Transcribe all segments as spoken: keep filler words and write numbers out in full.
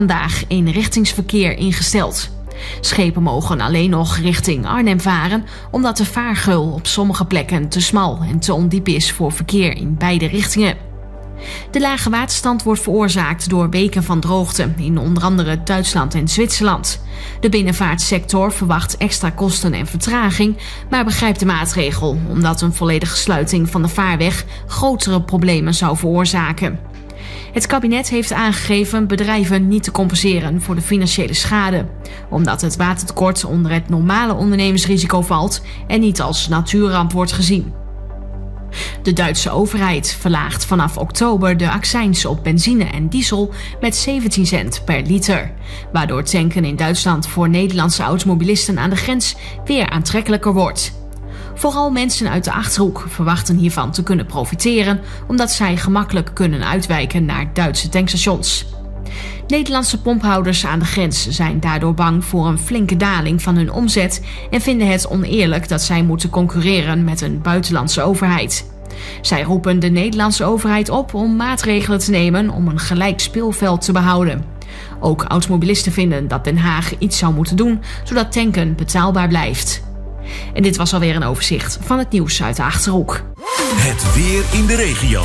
Vandaag eenrichtingsverkeer ingesteld. Schepen mogen alleen nog richting Arnhem varen, omdat de vaargeul op sommige plekken te smal en te ondiep is voor verkeer in beide richtingen. De lage waterstand wordt veroorzaakt door weken van droogte in onder andere Duitsland en Zwitserland. De binnenvaartsector verwacht extra kosten en vertraging, maar begrijpt de maatregel omdat een volledige sluiting van de vaarweg grotere problemen zou veroorzaken. Het kabinet heeft aangegeven bedrijven niet te compenseren voor de financiële schade, omdat het watertekort onder het normale ondernemingsrisico valt en niet als natuurramp wordt gezien. De Duitse overheid verlaagt vanaf oktober de accijns op benzine en diesel met zeventien cent per liter, waardoor tanken in Duitsland voor Nederlandse automobilisten aan de grens weer aantrekkelijker wordt. Vooral mensen uit de Achterhoek verwachten hiervan te kunnen profiteren, omdat zij gemakkelijk kunnen uitwijken naar Duitse tankstations. Nederlandse pomphouders aan de grens zijn daardoor bang voor een flinke daling van hun omzet en vinden het oneerlijk dat zij moeten concurreren met een buitenlandse overheid. Zij roepen de Nederlandse overheid op om maatregelen te nemen om een gelijk speelveld te behouden. Ook automobilisten vinden dat Den Haag iets zou moeten doen, zodat tanken betaalbaar blijft. En dit was alweer een overzicht van het nieuws uit de Achterhoek. Het weer in de regio.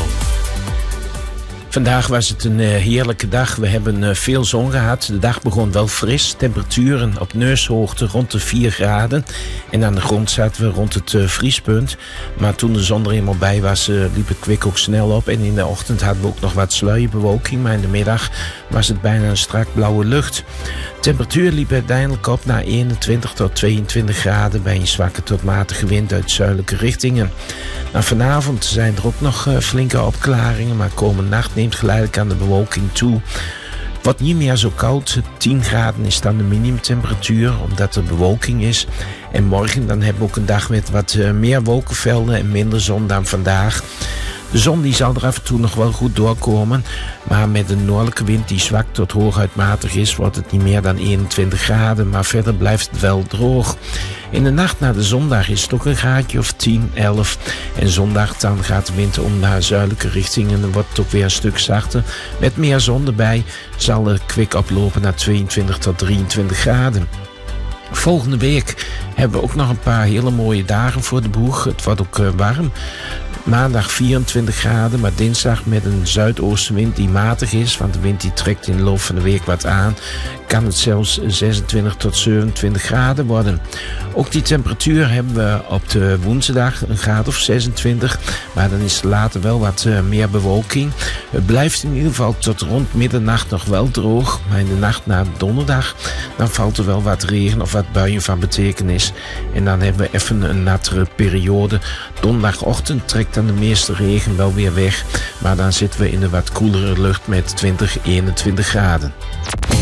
Vandaag was het een uh, heerlijke dag. We hebben uh, veel zon gehad. De dag begon wel fris. Temperaturen op neushoogte rond de vier graden. En aan de grond zaten we rond het uh, vriespunt. Maar toen de zon er eenmaal bij was, uh, liep het kwik ook snel op. En in de ochtend hadden we ook nog wat sluierbewolking. Maar in de middag was het bijna een strak blauwe lucht. De temperatuur liep uiteindelijk op naar eenentwintig tot tweeëntwintig graden bij een zwakke tot matige wind uit zuidelijke richtingen. Nou, vanavond zijn er ook nog uh, flinke opklaringen, maar komende nacht neemt geleidelijk aan de bewolking toe. Het wordt niet meer zo koud. tien graden is dan de minimumtemperatuur, omdat er bewolking is. En morgen dan hebben we ook een dag met wat uh, meer wolkenvelden en minder zon dan vandaag. De zon die zal er af en toe nog wel goed doorkomen, maar met een noordelijke wind die zwak tot hooguit matig is, wordt het niet meer dan eenentwintig graden, maar verder blijft het wel droog. In de nacht naar de zondag is het ook een graadje of tien, elf. En zondag dan gaat de wind om naar zuidelijke richtingen en dan wordt het ook weer een stuk zachter. Met meer zon erbij zal de kwik oplopen naar tweeëntwintig tot drieëntwintig graden. Volgende week hebben we ook nog een paar hele mooie dagen voor de boeg. Het wordt ook uh, warm. Maandag vierentwintig graden, maar dinsdag met een zuidoostenwind die matig is, want de wind die trekt in de loop van de week wat aan, kan het zelfs zesentwintig tot zevenentwintig graden worden. Ook die temperatuur hebben we op de woensdag een graad of zesentwintig, maar dan is er later wel wat uh, meer bewolking. Het blijft in ieder geval tot rond middernacht nog wel droog, maar in de nacht na donderdag dan valt er wel wat regen of wat buien van betekenis. En dan hebben we even een nattere periode. Donderdagochtend trekt dan de meeste regen wel weer weg, maar dan zitten we in de wat koelere lucht met twintig, eenentwintig graden.